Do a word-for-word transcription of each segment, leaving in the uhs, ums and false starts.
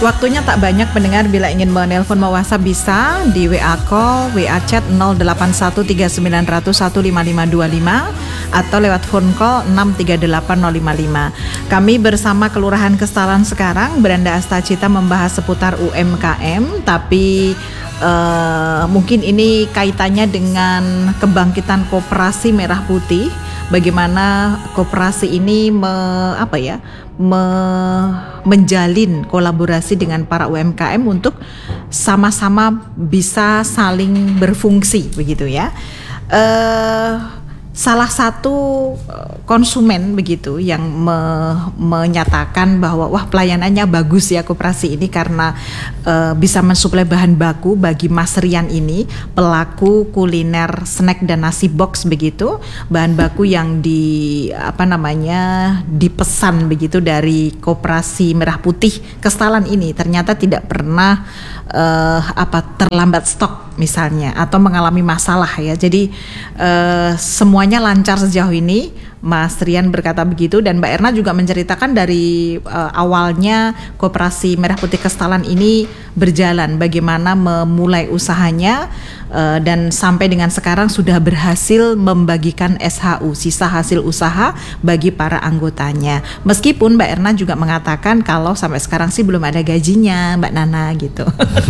Waktunya tak banyak pendengar, bila ingin menelpon mau WhatsApp bisa di W A call, W A chat nol delapan satu tiga sembilan nol nol satu lima lima dua lima atau lewat phone call enam tiga delapan nol lima lima. Kami bersama Kelurahan Kestalan sekarang, Beranda Astacita, membahas seputar U M K M, tapi uh, mungkin ini kaitannya dengan kebangkitan Koperasi Merah Putih. Bagaimana koperasi ini me, apa ya, me, menjalin kolaborasi dengan para U M K M untuk sama-sama bisa saling berfungsi, begitu ya. Uh, salah satu konsumen begitu yang me, menyatakan bahwa wah, pelayanannya bagus ya koperasi ini karena uh, bisa mensuplai bahan baku bagi Mas Rian ini, pelaku kuliner snack dan nasi box begitu, bahan baku yang di apa namanya dipesan begitu dari Koperasi Merah Putih Kestalan ini ternyata tidak pernah uh, apa terlambat stok misalnya atau mengalami masalah ya. Jadi uh, semuanya lancar sejauh ini. Mas Rian berkata begitu, dan Mbak Erna juga menceritakan dari uh, awalnya Koperasi Merah Putih Kestalan ini berjalan, bagaimana memulai usahanya uh, dan sampai dengan sekarang sudah berhasil membagikan S H U, sisa hasil usaha, bagi para anggotanya. Meskipun Mbak Erna juga mengatakan kalau sampai sekarang sih belum ada gajinya, Mbak Nana gitu.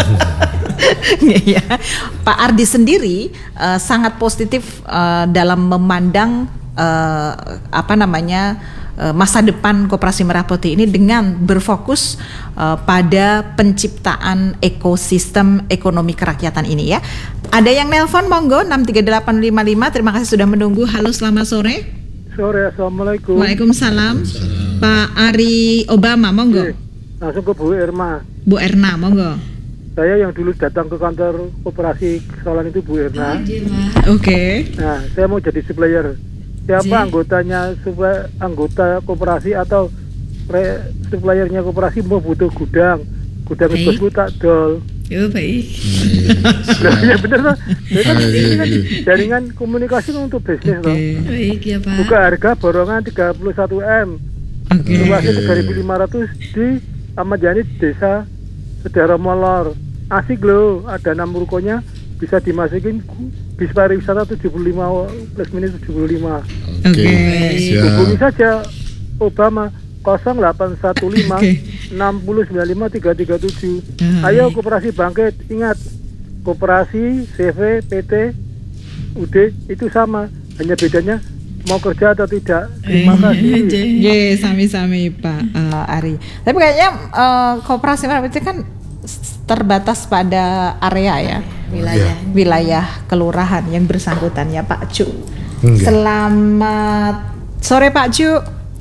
Ya, Pak Ardi sendiri uh, sangat positif uh, dalam memandang uh, apa namanya uh, masa depan Koperasi Merah Putih ini dengan berfokus uh, pada penciptaan ekosistem ekonomi kerakyatan ini ya. Ada yang nelpon, monggo enam tiga delapan lima lima. Terima kasih sudah menunggu. Halo, selamat sore. Sore, assalamualaikum. Waalaikumsalam. Pak Ari Obama, monggo. Oke, langsung ke Bu Erma. Bu Erna, monggo. Saya yang dulu datang ke kantor Koperasi Kestalan itu Bu Erna. Oke. Okay. Nah, saya mau jadi supplier. Siapa J. anggotanya supplier, anggota koperasi atau re, suppliernya koperasi mau butuh gudang, gudang itu tak dol. Oh, baik. Nah, ya benar lah. Kan ini kan jaringan komunikasi untuk bisnis loh. Okay. Baik ya Pak. Buka harga borongan tiga puluh satu M. Oke. Okay. Luasnya tiga ribu lima ratus di Ahmad Yani Desa Sedara Molor. Asik loh, ada enam rukonya, bisa dimasukin bis pariwisata tujuh puluh lima plus minus tujuh puluh lima. Oke. Okay. Hubungi saja Obama nol delapan satu lima enam nol sembilan lima tiga tiga tujuh. Ayo Koperasi bangkit. Ingat, Koperasi, C V, P T, U D itu sama, hanya bedanya mau kerja atau tidak. Terima kasih. Ye, sami-sami Pak uh, Ari. Tapi kayaknya uh, Koperasi Merah Putih kan terbatas pada area ya, wilayah wilayah kelurahan yang bersangkutan ya Pak Cu. Enggak. Selamat sore Pak Cu.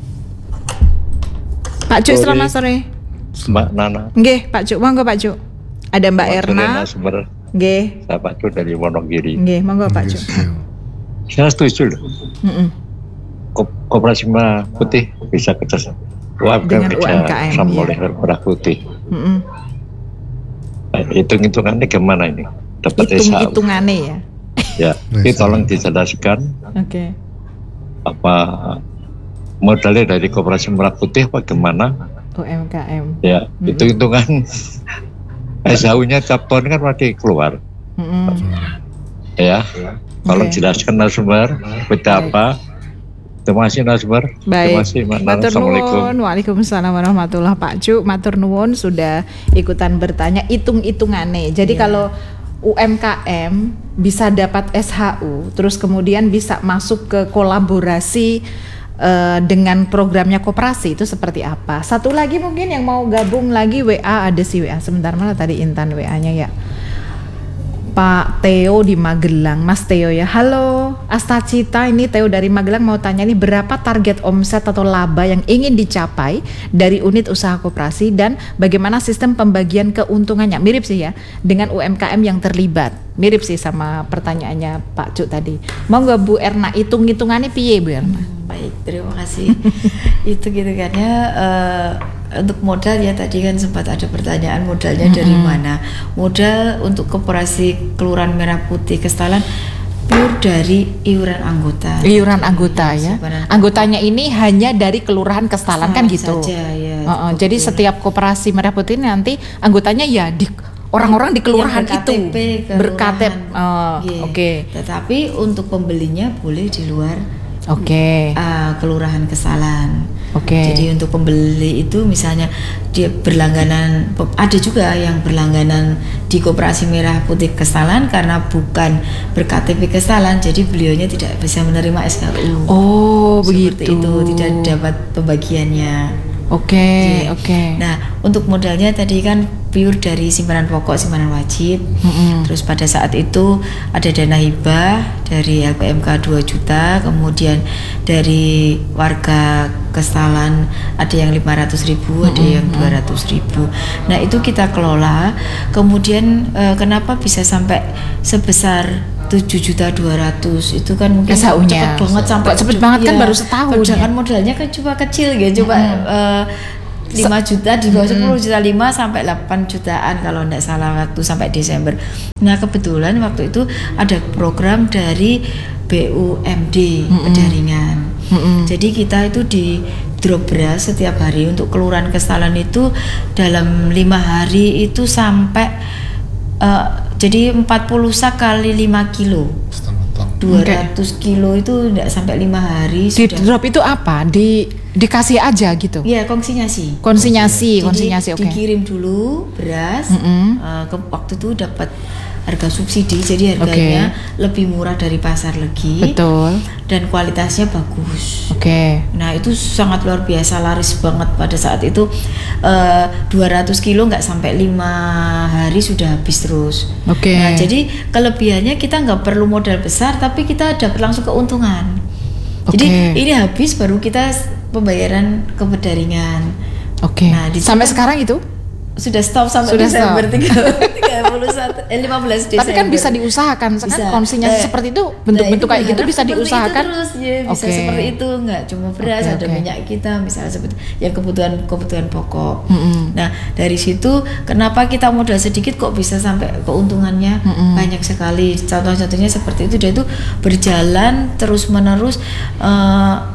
Pak Cu, selamat sore. Mbak Nana. Nggih, Pak Cu, monggo Pak Cu. Ada Mbak Erna. Nggih. Saya Pak Cu dari Wonogiri. Nggih, monggo Pak Cu. Saya setuju loh. Mm-mm. Ko- Koperasi Merah Putih bisa kerja U M K M sama oleh Merah Putih. Mm-mm. Hitung-hitungannya gimana ini? Dapat hitung-hitungannya ya? Ya, ini tolong dijelaskan. Oke. Okay. Apa modalnya dari Koperasi Merah Putih apa gimana? U M K M. Ya, mm-hmm. hitung-hitungan S H U-nya cap tahun kan masih keluar. Mm-hmm. Ya, tolong okay. jelaskan narasumber, beda apa? Terima kasih narasumber. Terima kasih. Matur nuwun. Waalaikumsalam warahmatullahi wabarakatuh. Pak Cu, matur nuwun sudah ikutan bertanya hitung-hitungane. Jadi yeah. kalau U M K M bisa dapat S H U, terus kemudian bisa masuk ke kolaborasi uh, dengan programnya koperasi, itu seperti apa? Satu lagi mungkin yang mau gabung lagi W A, ada si W A. Sebentar, mana tadi Intan W A-nya ya? Pak Theo di Magelang, Mas Theo ya. Halo, Astacita, ini Theo dari Magelang mau tanya nih, berapa target omset atau laba yang ingin dicapai dari unit usaha koperasi dan bagaimana sistem pembagian keuntungannya? Mirip sih ya dengan U M K M yang terlibat. Mirip sih sama pertanyaannya Pak Cuk tadi. Mau nggak Bu Erna hitung-hitungannya piye Bu Erna? Hmm, baik, terima kasih. Itu gitu kan ya. Uh, Untuk modal ya tadi kan sempat ada pertanyaan modalnya mm-hmm. dari mana. Modal untuk Koperasi Kelurahan Merah Putih Kestalan pure dari iuran anggota. Iuran anggota ya. Sebenarnya. Anggotanya ini hanya dari Kelurahan Kestalan kan gitu. Saja ya. Uh, uh, jadi setiap koperasi Merah Putih nanti anggotanya ya di orang-orang di kelurahan itu berK T P. Uh, Oke. Okay. Tetapi untuk pembelinya boleh di luar. Oke. Okay. Uh, kelurahan Kesalan. Oke. Okay. Jadi untuk pembeli itu misalnya dia berlangganan, ada juga yang berlangganan di Koperasi Merah Putih Kesalan karena bukan berK T P Kesalan, jadi beliaunya tidak bisa menerima S K U. Oh, seperti begitu. itu, tidak dapat pembagiannya. Oke, okay, oke. Okay. Nah, untuk modalnya tadi kan pure dari simpanan pokok, simpanan wajib. Mm-hmm. Terus pada saat itu ada dana hibah dari L P M K dua juta, kemudian dari warga Kesalan ada yang lima ratus ribu, mm-hmm. ada yang dua ratus ribu. Nah, itu kita kelola. Kemudian eh, kenapa bisa sampai sebesar tujuh juta dua ratus itu kan mungkin cepet banget sampai cepet banget ya, kan baru setahun sedangkan ya. Modalnya kan cuma kecil gitu, coba mm-hmm. uh, lima juta di bawah mm-hmm. sepuluh juta, lima sampai delapan jutaan kalau tidak salah waktu sampai Desember. Nah, kebetulan waktu itu ada program dari B U M D mm-hmm. Pendaringan. Mm-hmm. Jadi kita itu di drop beras setiap hari untuk kelurahan Kesalan itu dalam lima hari itu sampai uh, jadi empat puluh sak kali lima kilo, dua ratus okay. kilo itu tidak sampai lima hari. Di sudah. Drop itu apa? Di dikasih aja gitu? Iya, konsinyasi. Konsinyasi, konsinyasi, oke. Okay. Dikirim dulu beras, mm-hmm. uh, ke, waktu itu dapat harga subsidi, jadi harganya okay. lebih murah dari pasar lagi. Betul. Dan kualitasnya bagus. Oke. Okay. Nah, itu sangat luar biasa, laris banget pada saat itu. Uh, dua ratus kilo nggak sampai lima hari sudah habis terus. Oke. Okay. Nah, jadi kelebihannya kita nggak perlu modal besar, tapi kita dapat langsung keuntungan. Okay. Jadi ini habis baru kita pembayaran ke Pendaringan. Oke. Okay. Nah, sampai sekarang itu? Sudah stop sampai Sudah Desember tiga puluh satu eh lima belas Desember. Tapi kan bisa diusahakan, bisa. Kan konsinyasi eh, seperti itu bentuk-bentuk nah, kayak gitu bisa diusahakan. Itu terus ya, bisa okay. seperti itu, nggak cuma beras, okay, ada okay. minyak kita misalnya seperti yang kebutuhan kebutuhan pokok. Mm-hmm. Nah, dari situ kenapa kita modal sedikit kok bisa sampai keuntungannya mm-hmm. banyak sekali. Contoh-contohnya seperti itu, dia itu berjalan terus-menerus uh,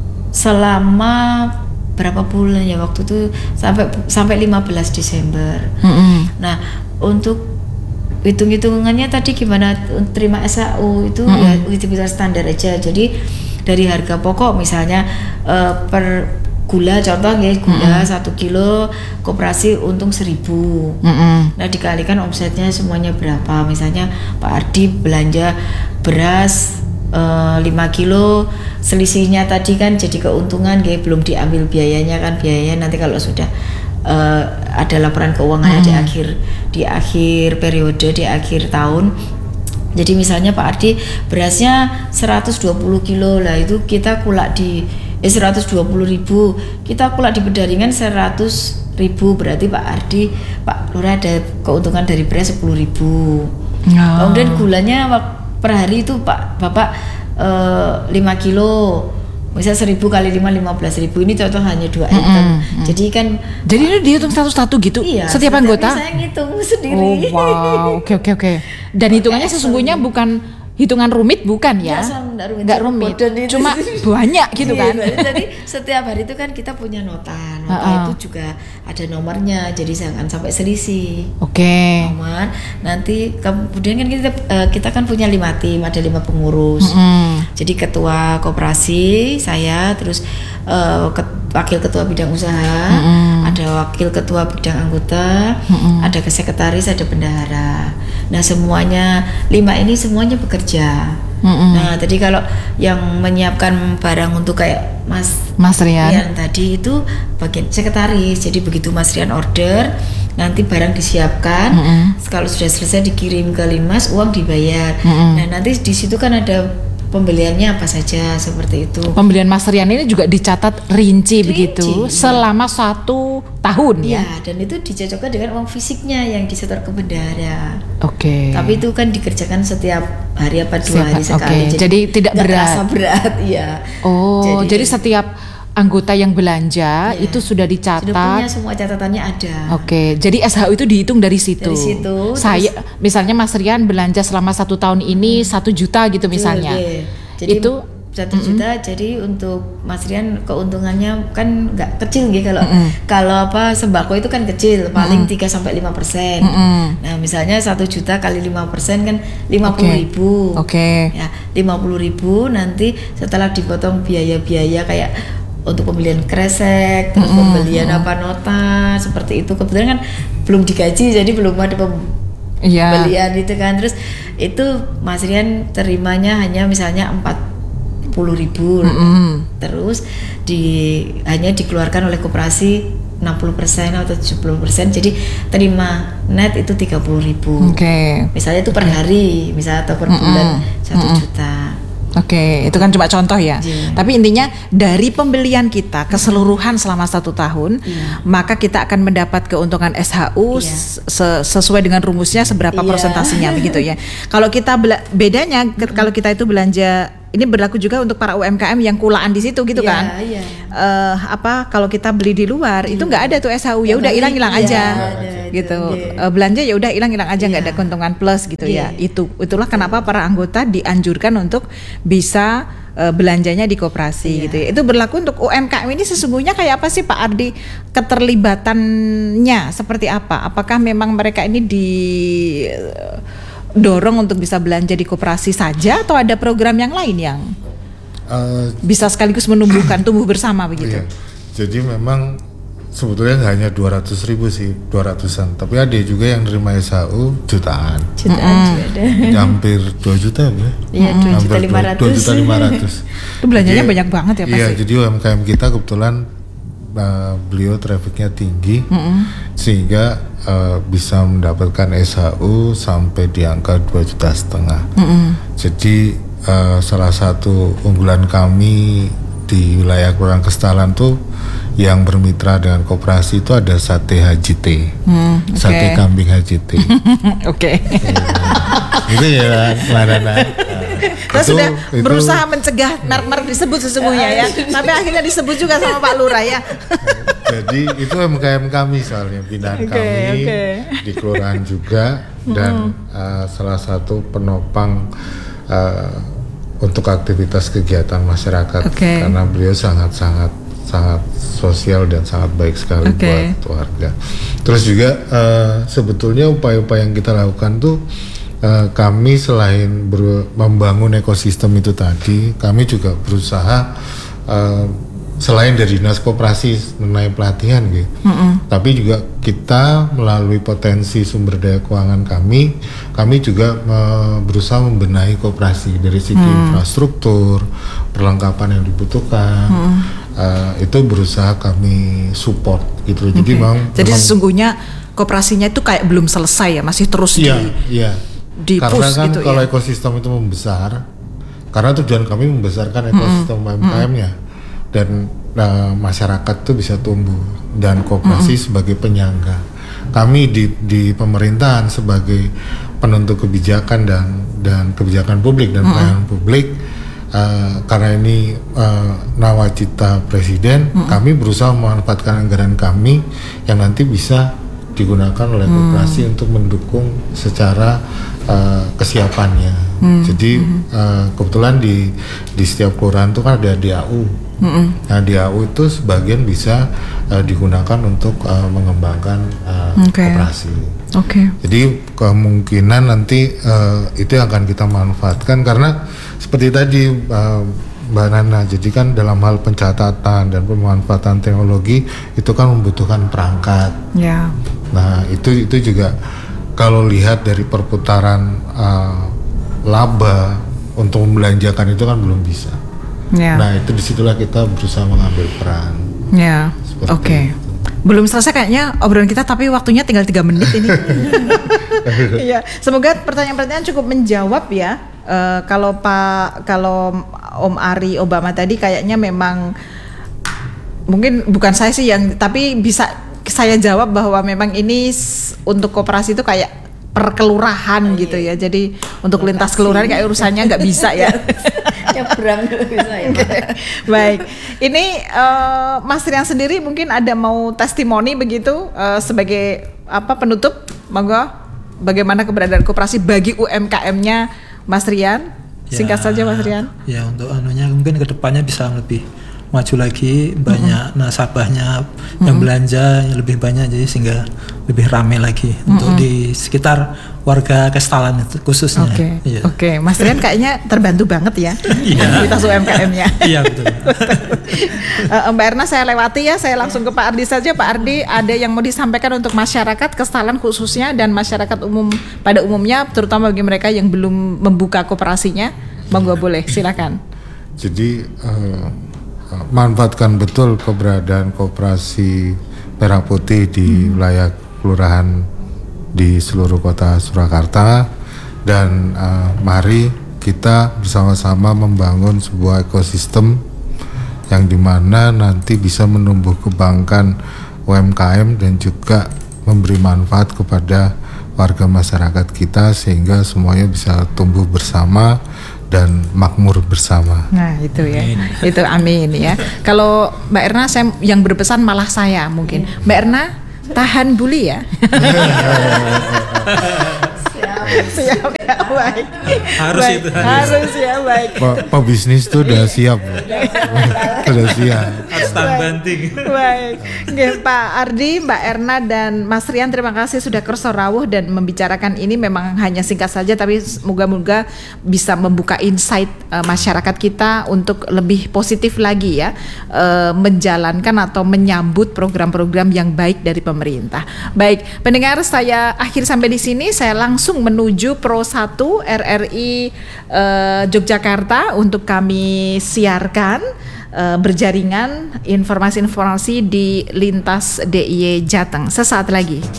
selama berapa bulan ya waktu itu sampai sampai lima belas Desember. Mm-hmm. Nah, untuk hitung-hitungannya tadi gimana terima S H U itu mm-hmm. ya bisa standar aja. Jadi dari harga pokok misalnya uh, per gula contoh ya gula mm-hmm. satu kilo koperasi untung seribu. Mm-hmm. Nah, dikalikan omsetnya semuanya berapa? Misalnya Pak Ardi belanja beras Uh, lima kilo, selisihnya tadi kan jadi keuntungan, kayak belum diambil biayanya kan, biayanya nanti kalau sudah uh, ada laporan keuangannya hmm. di akhir di akhir periode, di akhir tahun. Jadi misalnya Pak Ardi berasnya seratus dua puluh kilo lah, itu kita kulak di eh seratus dua puluh ribu, kita kulak di Pendaringan seratus ribu, berarti Pak Ardi Pak Lurah ada keuntungan dari beras sepuluh ribu. Oh. Kemudian gulanya per hari itu Pak Bapak uh, lima kilo, misal seribu kali lima lima belas ribu, ini contoh hanya dua item. Mm-hmm. Jadi kan jadi ini dihitung satu-satu gitu iya, setiap anggota. Saya ngitung sendiri. Oh wow, oke oke oke. Dan hitungannya sesungguhnya bukan hitungan rumit, bukan ya? Nggak rumit, cuma banyak gitu kan. Jadi setiap hari itu kan kita punya nota, nota uh-uh. itu juga ada nomornya, jadi jangan sampai selisih. Oke. Okay. Nomor. Nanti kemudian kan kita kita kan punya lima tim, ada lima pengurus. Mm-hmm. Jadi ketua koperasi saya, terus uh, ket, wakil ketua bidang usaha, mm-hmm. ada wakil ketua bidang anggota, mm-hmm. ada sekretaris, ada bendahara. Nah, semuanya lima ini semuanya bekerja. Mm-hmm. Nah, tadi kalau yang menyiapkan barang untuk kayak Mas Mas Rian, Rian tadi itu bagian sekretaris. Jadi begitu Mas Rian order, nanti barang disiapkan. Mm-hmm. Kalau sudah selesai dikirim ke Linmas, uang dibayar. Mm-hmm. Nah, nanti di situ kan ada pembeliannya apa saja seperti itu. Pembelian Mas Rian ini juga dicatat rinci, rinci begitu selama satu tahun ya. Ya, dan itu dicocokkan dengan uang fisiknya yang disetor ke bendahara. Oke. Okay. Tapi itu kan dikerjakan setiap hari apa dua setiap, hari sekali. Okay. Jadi, jadi tidak berat. Terasa berat, iya. Oh, jadi, jadi setiap anggota yang belanja ya, itu sudah dicatat. Sudah punya semua catatannya ada. Oke, okay. Jadi S H U itu dihitung dari situ. Dari situ. Saya, misalnya Mas Rian belanja selama satu tahun ini satu juta gitu misalnya. Okay. Jadi itu satu mm-hmm. juta. Jadi untuk Mas Rian keuntungannya kan nggak kecil gitu kalau mm-hmm. kalau apa sembako itu kan kecil, paling mm-hmm. tiga sampai lima persen. Mm-hmm. Nah misalnya satu juta kali lima persen kan lima puluh ribu. Oke. Okay. Ya lima puluh ribu nanti setelah dipotong biaya-biaya kayak untuk pembelian kresek, terus mm-hmm. pembelian mm-hmm. apa nota seperti itu, kebetulan kan belum digaji jadi belum ada pembelian yeah. itu kan. Terus itu Mas Rian terimanya hanya misalnya empat puluh ribu, mm-hmm. terus di hanya dikeluarkan oleh koperasi enam puluh persen atau tujuh puluh persen, jadi terima net itu tiga puluh ribu. Okay. Misalnya itu per hari, misalnya atau per bulan satu mm-hmm. juta. Oke, okay, itu kan cuma contoh ya. Yeah. Tapi intinya dari pembelian kita keseluruhan selama satu tahun, yeah. maka kita akan mendapat keuntungan S H U yeah. se- sesuai dengan rumusnya seberapa yeah. persentasenya begitu ya. Kalau kita bela- bedanya mm-hmm. kalau kita itu belanja, ini berlaku juga untuk para U M K M yang kulaan di situ gitu yeah, kan. Yeah. Uh, apa kalau kita beli di luar yeah. itu nggak ada tuh S H U, ya udah hilang-hilang yeah, aja. Yeah. gitu yeah. uh, belanja ya udah hilang-hilang aja nggak yeah. ada keuntungan plus gitu yeah. ya. Itu itulah kenapa para anggota dianjurkan untuk bisa uh, belanjanya di koperasi yeah. gitu ya. Itu berlaku untuk U M K M ini sesungguhnya kayak apa sih Pak Ardi, keterlibatannya seperti apa? Apakah memang mereka ini di uh, dorong untuk bisa belanja di koperasi saja atau ada program yang lain yang uh, bisa sekaligus menumbuhkan tumbuh bersama begitu? Iya. Jadi memang sebetulnya hanya dua ratus ribu sih, dua ratusan. Tapi ada juga yang nerima S H U jutaan. Jutaan mm. juga ada. Hampir dua juta ya? Iya, dua juta lima ratus. dua juta lima ratus. Itu belanjanya banyak banget ya Pak? Iya, jadi U M K M kita kebetulan uh, beliau trafficnya tinggi, mm-hmm. sehingga uh, bisa mendapatkan S H U sampai di angka dua juta setengah. Mm-hmm. Jadi uh, salah satu unggulan kami di wilayah Kelurahan Kestalan tuh yang bermitra dengan koperasi itu ada sate H J T, hmm, okay. sate kambing H J T. Oke. Itu ya, Ladana. Kita sudah itu, berusaha mencegah merek-merek disebut sesungguhnya ya, tapi akhirnya disebut juga sama Pak Lurah ya. Jadi itu U M K M kami soalnya, binaan okay, kami okay. di kelurahan juga, dan hmm. uh, salah satu penopang uh, untuk aktivitas kegiatan masyarakat, okay. karena beliau sangat-sangat sangat sosial dan sangat baik sekali okay. buat warga. Terus juga uh, sebetulnya upaya-upaya yang kita lakukan tuh uh, kami selain ber- membangun ekosistem itu tadi, kami juga berusaha uh, selain dari dinas koperasi mengenai pelatihan gitu, mm-hmm. tapi juga kita melalui potensi sumber daya keuangan kami, kami juga uh, berusaha membenahi koperasi dari segi mm. infrastruktur, perlengkapan yang dibutuhkan. Mm. Uh, itu berusaha kami support gitu. Okay. Jadi memang jadi memang, sesungguhnya koperasinya itu kayak belum selesai ya, masih terus iya, di iya. di karena push kan gitu kalau ya. Ekosistem itu membesar, karena tujuan kami membesarkan ekosistem mm-hmm. U M K M-nya mm-hmm. dan uh, masyarakat tuh bisa tumbuh dan koperasi mm-hmm. sebagai penyangga. Kami di di pemerintahan sebagai penentu kebijakan dan dan kebijakan publik dan mm-hmm. pelayanan publik. Uh, karena ini uh, nawacita presiden, mm-hmm. kami berusaha memanfaatkan anggaran kami yang nanti bisa digunakan oleh koperasi mm. untuk mendukung secara uh, kesiapannya. Mm. Jadi uh, kebetulan di di setiap kelurahan itu kan ada D A U. Mm-hmm. Nah D A U itu sebagian bisa uh, digunakan untuk uh, mengembangkan uh, okay. koperasi. Oke. Okay. Jadi kemungkinan nanti uh, itu yang akan kita manfaatkan karena seperti tadi uh, Mbak Nana, jadi kan dalam hal pencatatan dan pemanfaatan teknologi itu kan membutuhkan perangkat. Ya. Yeah. Nah itu itu juga kalau lihat dari perputaran uh, laba untuk membelanjakan itu kan belum bisa. Yeah. Nah itu disitulah kita berusaha mengambil peran. Ya. Yeah. Oke. Okay. Belum selesai kayaknya obrolan kita, tapi waktunya tinggal tiga menit ini. Iya, semoga pertanyaan-pertanyaan cukup menjawab ya. Uh, kalau Pak, kalau Om Ari Obama tadi kayaknya memang mungkin bukan saya sih yang, tapi bisa saya jawab bahwa memang ini untuk koperasi itu kayak perkelurahan oh, gitu iya. ya. Jadi untuk lokasi. Lintas kelurahan kayak urusannya nggak bisa ya. Nyebrang dulu bisa ya. Okay. Baik, ini uh, Mas Rian sendiri mungkin ada mau testimoni begitu uh, sebagai apa penutup, monggo. Bagaimana keberadaan koperasi bagi U M K M-nya Mas Rian? Singkat saja Mas Rian. Ya untuk anunya mungkin kedepannya bisa lebih maju lagi, banyak mm-hmm. nasabahnya mm-hmm. yang belanja yang lebih banyak, jadi sehingga lebih ramai lagi mm-hmm. untuk di sekitar warga Kestalan itu khususnya. Oke, okay. ya. Oke, okay. Mas Rian kayaknya terbantu banget ya aktivitas U M K M-nya. Iya betul. uh, Mbak Erna saya lewati ya, saya langsung ke Pak Ardi saja. Pak Ardi, ada yang mau disampaikan untuk masyarakat Kestalan khususnya dan masyarakat umum pada umumnya, terutama bagi mereka yang belum membuka koperasinya? Monggo boleh, silakan. Jadi uh, manfaatkan betul keberadaan koperasi Merah Putih di hmm. wilayah kelurahan di seluruh kota Surakarta, dan uh, mari kita bersama-sama membangun sebuah ekosistem yang dimana nanti bisa menumbuh kembangkan U M K M dan juga memberi manfaat kepada warga masyarakat kita sehingga semuanya bisa tumbuh bersama dan makmur bersama. Nah itu ya, amin. Itu amin ya. Kalau Mbak Erna, saya yang berpesan malah saya mungkin. Mbak Erna tahan bully ya. Siap ya, baik. Harus baik. itu harus. Harus ya, baik. Pebisnis tuh udah siap, sudah siap. Harus banting. Baik. Oke, Pak Ardi, Mbak Erna dan Mas Rian, terima kasih sudah kerso rawuh dan membicarakan ini. Memang hanya singkat saja, tapi moga-moga bisa membuka insight uh, masyarakat kita untuk lebih positif lagi ya, uh, menjalankan atau menyambut program-program yang baik dari pemerintah. Baik, pendengar, saya akhir sampai di sini. Saya langsung menuju Pro satu R R I uh, Yogyakarta untuk kami siarkan uh, berjaringan informasi-informasi di lintas D I Y Jateng sesaat lagi.